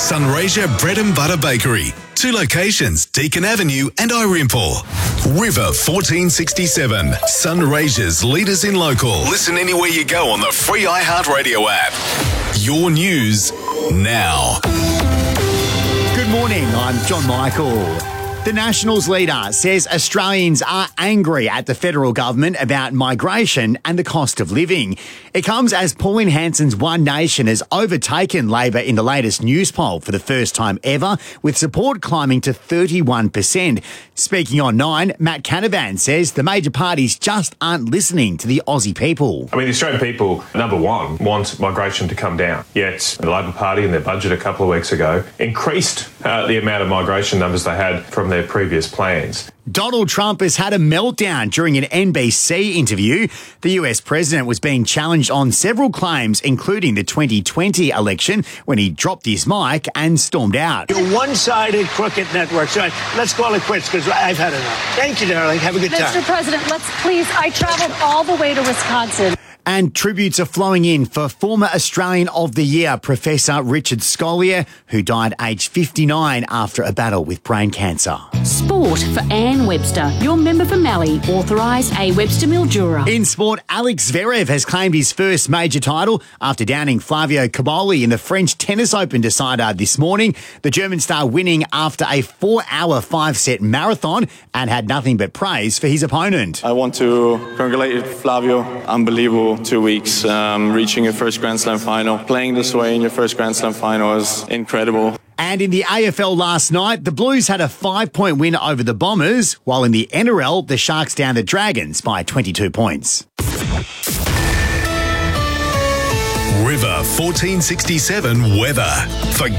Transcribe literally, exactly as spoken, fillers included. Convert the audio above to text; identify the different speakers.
Speaker 1: Sunraysia Bread and Butter Bakery. Two locations, Deakin Avenue and Irimple. River fourteen sixty-seven. Sunraysia's leaders in local. Listen anywhere you go on the free iHeartRadio app. Your news now.
Speaker 2: Good morning, I'm John Michael. The Nationals leader says Australians are angry at the federal government about migration and the cost of living. It comes as Pauline Hanson's One Nation has overtaken Labor in the latest news poll for the first time ever, with support climbing to thirty-one percent. Speaking on Nine, Matt Canavan says the major parties just aren't listening to the Aussie people.
Speaker 3: I mean, the Australian people, number one, want migration to come down. Yet the Labor Party in their budget a couple of weeks ago increased uh, the amount of migration numbers they had from their previous plans.
Speaker 2: Donald Trump has had a meltdown during an N B C interview. The U S president was being challenged on several claims, including the twenty twenty election, when he dropped his mic and stormed out.
Speaker 4: You're one-sided, crooked network. So let's call it quits because I've had enough. Thank you, darling. Have a good time.
Speaker 5: Mister President, let's please, I traveled all the way to Wisconsin.
Speaker 2: And tributes are flowing in for former Australian of the Year, Professor Richard Scolyer, who died aged fifty-nine after a battle with brain cancer.
Speaker 6: Sport for Anne Webster, your member for Mallee, authorised A Webster Mildura.
Speaker 2: In sport, Alex Zverev has claimed his first major title after downing Flavio Cobolli in the French Tennis Open decider this morning. The German star winning after a four-hour, five-set marathon and had nothing but praise for his opponent.
Speaker 7: I want to congratulate Flavio. Unbelievable two weeks, um, reaching your first Grand Slam final. Playing this way in your first Grand Slam final is incredible.
Speaker 2: And in the A F L last night, the Blues had a five-point win over the Bombers, while in the N R L, the Sharks downed the Dragons by twenty-two points.
Speaker 1: River fourteen sixty-seven weather. For